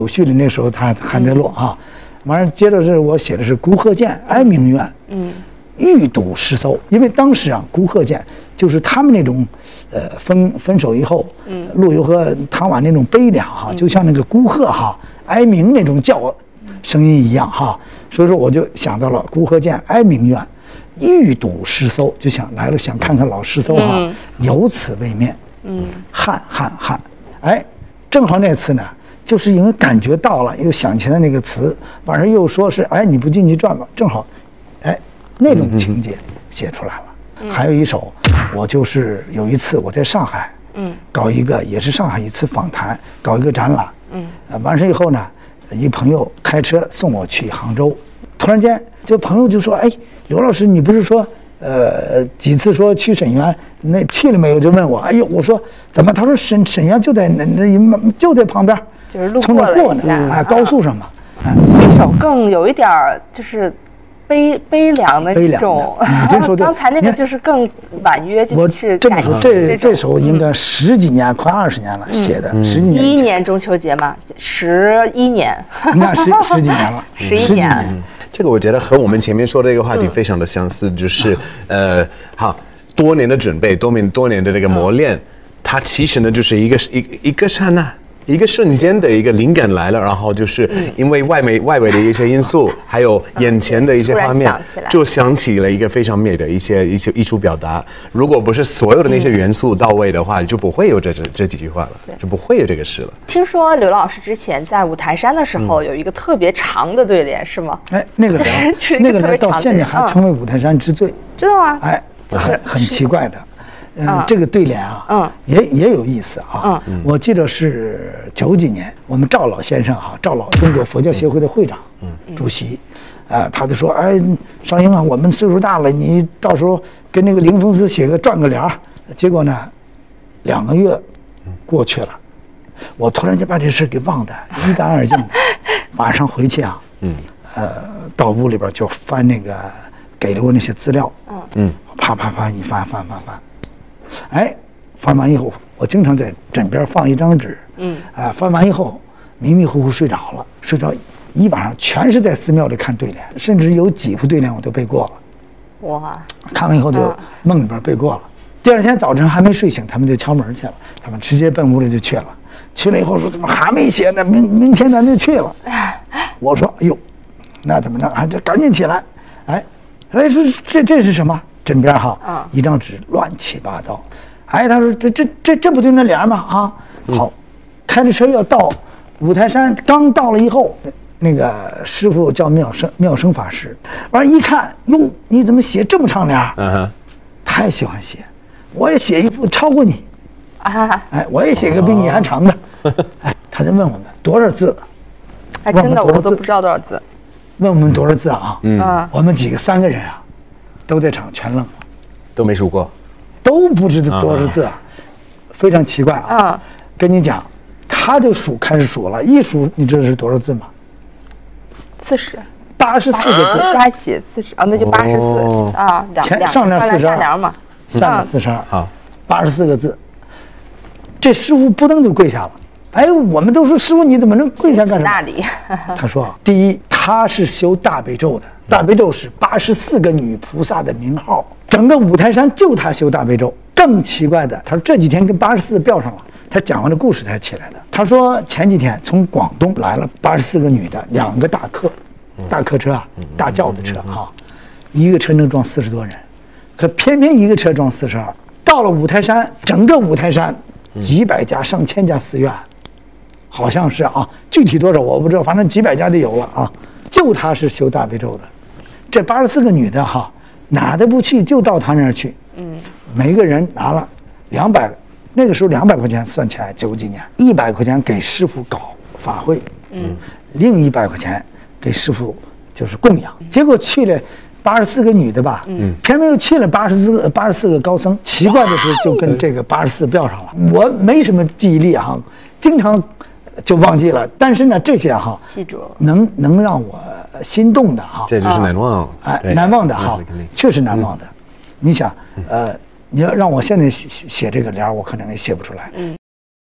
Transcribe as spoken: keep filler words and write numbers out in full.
鲁迅的那时候他韩德洛啊，完了接着是我写的是孤鹤见，哀鸣怨，嗯，欲赌诗搜，因为当时啊孤鹤见就是他们那种，呃分分手以后，嗯，陆游和唐婉那种悲凉哈，就像那个孤鹤哈哀鸣那种叫声音一样哈，所以说我就想到了孤鹤见，哀鸣怨，欲赌诗搜，就想来了想看看老诗搜哈，嗯、有此为面，嗯，汉汉汉，哎，正好那次呢。就是因为感觉到了，又想起来那个词，晚上又说是哎你不进去转吧，正好，哎那种情节写出来了。嗯、还有一首，我就是有一次我在上海，嗯，搞一个也是上海一次访谈，搞一个展览，嗯，呃完事以后呢，一朋友开车送我去杭州，突然间就朋友就说，哎刘老师你不是说呃几次说去沈园，那去了没有？就问我，哎呦我说怎么？他说沈沈园就在那那就在旁边。 就是路过了一下， 哎，高速上嘛。 这首更有一点就是悲悲凉的这种。 你这首刚才那个就是更婉约，就是这么说，这这首应该十几年，快二十年了写的，十几年。 一一年中秋节嘛，十一年。 你看十十几年了， 十一年。 这个我觉得和我们前面说的这个话题非常的相似，就是呃，好多年的准备，多年多年的这个磨练，它其实呢就是一个一一个刹那。一个瞬间的一个灵感来了，然后就是因为外围外围的一些因素，还有眼前的一些画面，就想起了一个非常美的一些一些艺术表达。如果不是所有的那些元素到位的话，就不会有这这这几句话了，就不会有这个诗了。 听说刘老师之前在五台山的时候有一个特别长的对联，是吗？ 哎，那个联，那个联到现在还成为五台山之最， 知道吗？ 哎，很很奇怪的。嗯，这个对联啊，嗯，也也有意思啊。嗯，我记得是九几年，我们赵老先生哈，赵老中国佛教协会的会长、嗯，主席，啊，他就说，哎，少英啊，我们岁数大了，你到时候跟那个灵峰寺写个转个联儿。结果呢，两个月过去了，我突然间把这事给忘得一干二净的。晚上回去啊，嗯，呃，到屋里边就翻那个给了我那些资料，嗯嗯，啪啪啪一翻翻翻翻。哎，翻完以后，我经常在枕边放一张纸，嗯，啊，翻完以后迷迷糊糊睡着了，睡着一晚上全是在寺庙里看对联，甚至有几副对联我都背过了。哇！看完以后就梦里边背过了。嗯、第二天早晨还没睡醒，他们就敲门去了，他们直接奔屋里就去了。去了以后说怎么还没写呢？明明天咱就去了。我说哎呦，那怎么着？还这赶紧起来！哎，哎说这这是什么？枕边哈，嗯、一张纸乱七八糟，哎，他说这这这这不就那联吗？啊，好，嗯、开着车要到五台山，刚到了以后，那个师傅叫妙生妙生法师，完一看，哟，你怎么写这么长联？嗯哼，太喜欢写，我也写一副超过你，啊，哎，我也写个比你还长的，哦、哎，他就问我们多少字， 哎，真的我都不知道多少字， 问我们多少字啊？嗯，我们几个三个人啊。都在场全愣了， 都没数过， 都不知道多少字，啊，非常奇怪啊！啊跟你讲，他就数开始数了，一数你知道是多少字吗？ 四十， 八十四个字， 加起四十啊，那就八十四啊， 前上联四十二嘛， 下联四十二，好，八十四个字，这师傅不登就跪下了。哎，我们都说师傅你怎么能跪下干什么？他说，第一，他是修大悲咒的。大悲咒是八十四个女菩萨的名号，整个五台山就他修大悲咒。更奇怪的，他说这几天跟八十四标上了。他讲完这故事才起来的。他说前几天从广东来了八十四个女的，两个大客，大客车啊，大轿子车啊，一个车能装四十多人，可偏偏一个车装四十二。到了五台山，整个五台山几百家、上千家寺院，好像是啊，具体多少我不知道，反正几百家就有了啊。就他是修大悲咒的。这八十四个女的哈，哪都不去，就到他那儿去。嗯，每个人拿了两百，那个时候两百块钱算起来九几年，一百块钱给师傅搞法会，嗯，另一百块钱给师傅就是供养。结果去了八十四个女的吧，嗯，偏偏又去了八十四个八十四个高僧。奇怪的是，就跟这个八十四标上了。我没什么记忆力啊，经常就忘记了。但是呢，这些哈， 记住了， 能能让我心动的哈， 这就是难忘， 哎，难忘的哈，确实难忘的。你想，呃，你要让我现在写写这个联，我可能也写不出来。嗯。